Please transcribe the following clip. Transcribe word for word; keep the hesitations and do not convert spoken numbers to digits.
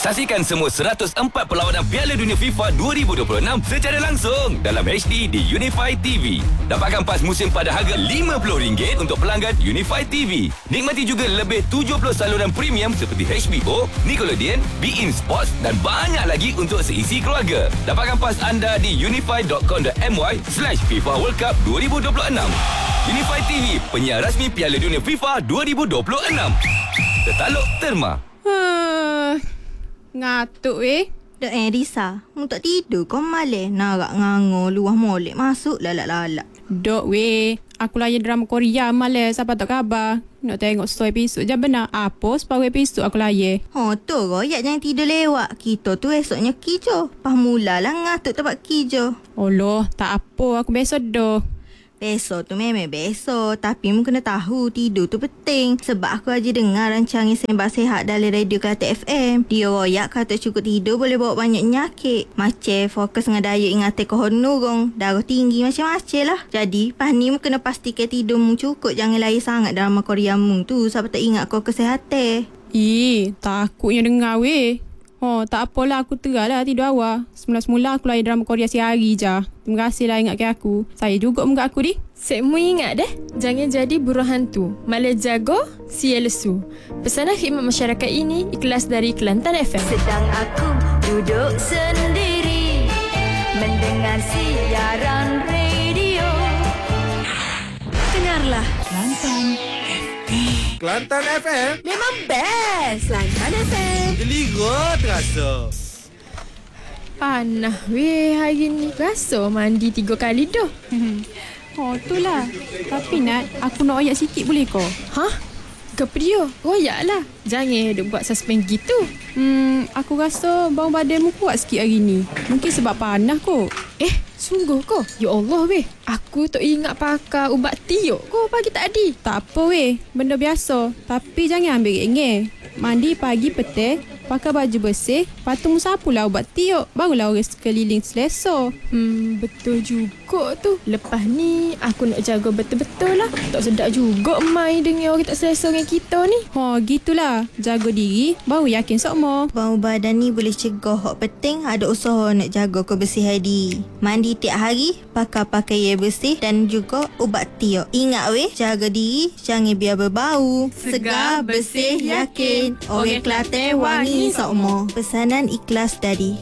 Saksikan semua seratus empat perlawanan Piala Dunia FIFA dua ribu dua puluh enam secara langsung dalam H D di Unify T V. Dapatkan pas musim pada harga lima puluh ringgit untuk pelanggan Unify T V. Nikmati juga lebih tujuh puluh saluran premium seperti H B O, Nickelodeon, Bein Sports dan banyak lagi untuk seisi keluarga. Dapatkan pas anda di unify dot com dot my slash FIFA World Cup dua ribu dua puluh enam. Unify T V, penyiar rasmi Piala Dunia FIFA dua ribu dua puluh enam. Tertaluk Terma. Hmm, ngatuk weh. Dok eh Risa, untuk tidur kau malah narak ngangur luah molek masuk lalak-lalak. Dok weh, aku layan drama Korea malah siapa tak khabar. Nak tengok story episod je benar. Apa separuh episod aku layan. Oh tu royak jangan tidur lewat. Kita tu esoknya kijo. Pas mulalah ngatuk tempat kijo. Allah, tak apa, aku besok dah. Besok tu memang besok. Tapi mu kena tahu tidur tu penting. Sebab aku aja dengar rancangan Sembah Sehat dalam radio Kelantan F M. Dia royak kata cukup tidur boleh bawa banyak penyakit. Macam fokus dengan daya ingatan kohon nurung, darah tinggi macam-macam lah. Jadi pas ni mu kena pastikan tidur mu cukup. Jangan layan sangat drama Korea mu tu. Sebab tak ingat kau kesihatan. Ih, takutnya dengar weh. Oh, tak apalah, aku terahlah tidur awal. Semula-semula aku layan drama Korea sehari je. Terima kasihlah ingatkan aku. Saya juga muka aku ni. Sekmu ingat deh, jangan jadi buruh hantu. Malah jago, sia lesu. Pesanan khidmat masyarakat ini ikhlas dari Kelantan F M. Sedang aku duduk sendiri mendengar siaran radio. Dengarlah Kelantan F M. Kelantan F M Memang best. Kelantan F M. Geliga terasa. Panah weh hari ni. Rasa mandi tiga kali dah. Oh, itulah. Tapi Nat, aku nak oyak sikit boleh kau? Hah? Kenapa dia? Royak lah. Jangan duk buat suspend gitu. Hmm, aku rasa bau badanmu kuat sikit hari ni. Mungkin sebab panas kot. Eh, sungguh kau? Ya Allah weh. Aku tak ingat pakai ubat tiuk kau pagi tadi. Tak apa weh, benda biasa. Tapi jangan ambil ringgit. Mandi pagi petang, pakai baju bersih, lepas tu musapulah ubat tiuk. Barulah orang sekeliling selesa. Hmm, betul juga tu. Lepas ni, aku nak jaga betul-betul lah. Tak sedap juga main dengan orang tak selesa dengan kita ni. Oh, gitulah. Jaga diri, baru yakin sokmo. Bau badan ni boleh cegah hak penting. Ada usaha nak jaga kebersihan diri. Mandi tiap hari, pakai pakaian bersih dan juga ubat tiuk. Ingat weh, jaga diri, jangan biar berbau. Segar, bersih, yakin. Orang Kelantan wangi sokmo. Pesanan ikhlas dari